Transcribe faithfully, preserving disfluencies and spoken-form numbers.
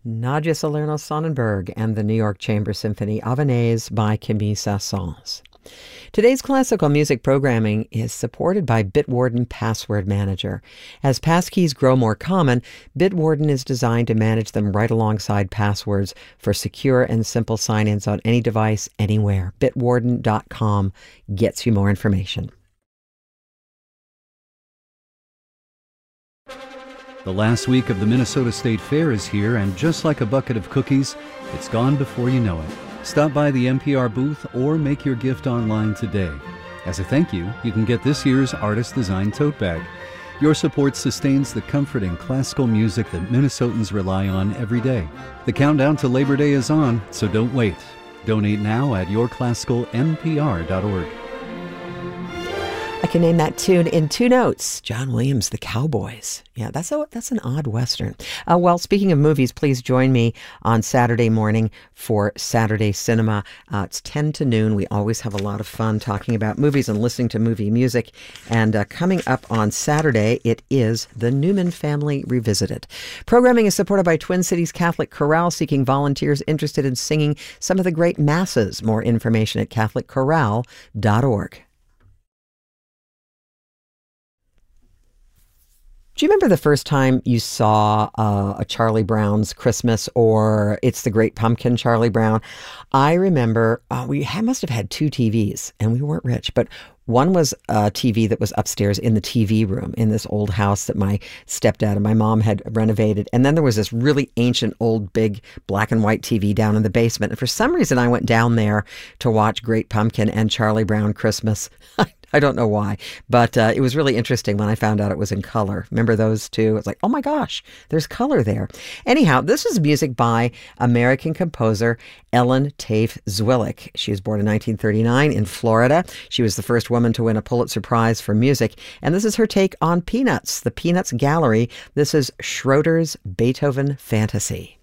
Nadia Salerno Sonnenberg and the New York Chamber Symphony Avanaise by Camille Saint-Saëns. Today's classical music programming is supported by Bitwarden Password Manager. As passkeys grow more common, Bitwarden is designed to manage them right alongside passwords for secure and simple sign-ins on any device, anywhere. bitwarden dot com gets you more information. The last week of the Minnesota State Fair is here, and just like a bucket of cookies, it's gone before you know it. Stop by the N P R booth or make your gift online today. As a thank you, you can get this year's artist-designed tote bag. Your support sustains the comfort and classical music that Minnesotans rely on every day. The countdown to Labor Day is on, so don't wait. Donate now at your classical n p r dot org. I can name that tune in two notes. John Williams, The Cowboys. Yeah, that's a, that's an odd Western. Uh, well, speaking of movies, please join me on Saturday morning for Saturday Cinema. Uh, it's ten to noon. We always have a lot of fun talking about movies and listening to movie music. And uh, coming up on Saturday, it is The Newman Family Revisited. Programming is supported by Twin Cities Catholic Chorale, seeking volunteers interested in singing some of the great masses. More information at catholic chorale dot org. Do you remember the first time you saw uh, a Charlie Brown's Christmas or It's the Great Pumpkin, Charlie Brown? I remember uh, we had, must have had two T Vs, and we weren't rich, but one was a T V that was upstairs in the T V room in this old house that my stepdad and my mom had renovated. And then there was this really ancient, old, big black and white T V down in the basement. And for some reason, I went down there to watch Great Pumpkin and Charlie Brown Christmas. I don't know why, but uh, it was really interesting when I found out it was in color. Remember those two? It's like, oh my gosh, there's color there. Anyhow, this is music by American composer Ellen Tafe Zwillich. She was born in nineteen thirty-nine in Florida. She was the first woman to win a Pulitzer Prize for music, and this is her take on Peanuts, the Peanuts Gallery. This is Schroeder's Beethoven Fantasy.